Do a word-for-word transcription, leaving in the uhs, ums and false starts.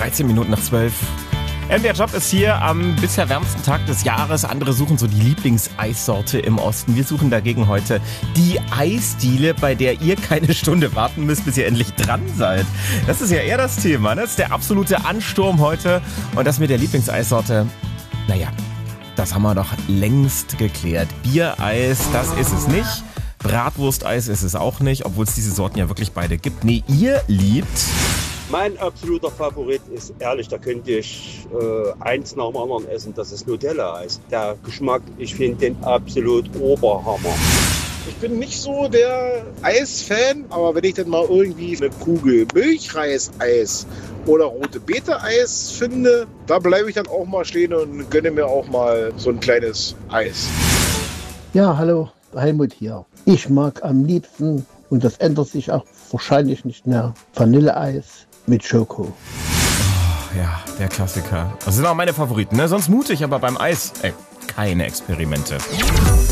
dreizehn Minuten nach zwölf. M D R-Job ist hier am bisher wärmsten Tag des Jahres. Andere suchen so die Lieblingseissorte im Osten. Wir suchen dagegen heute die Eisdiele, bei der ihr keine Stunde warten müsst, bis ihr endlich dran seid. Das ist ja eher das Thema, ne? Das ist der absolute Ansturm heute. Und das mit der Lieblingseissorte, naja, das haben wir doch längst geklärt. Biereis, das ist es nicht. Bratwursteis ist es auch nicht, obwohl es diese Sorten ja wirklich beide gibt. Nee, ihr liebt... Mein absoluter Favorit ist, ehrlich, da könnte ich äh, eins nach dem anderen essen, das ist Nutella-Eis. Der Geschmack, ich finde den absolut Oberhammer. Ich bin nicht so der Eisfan, aber wenn ich dann mal irgendwie eine Kugel Milchreis-Eis oder rote Beete-Eis finde, da bleibe ich dann auch mal stehen und gönne mir auch mal so ein kleines Eis. Ja, hallo, Helmut hier. Ich mag am liebsten, und das ändert sich auch wahrscheinlich nicht mehr, Vanilleeis mit Schoko. Oh, ja, der Klassiker. Das sind auch meine Favoriten, ne? Sonst mutig, aber beim Eis, ey, keine Experimente.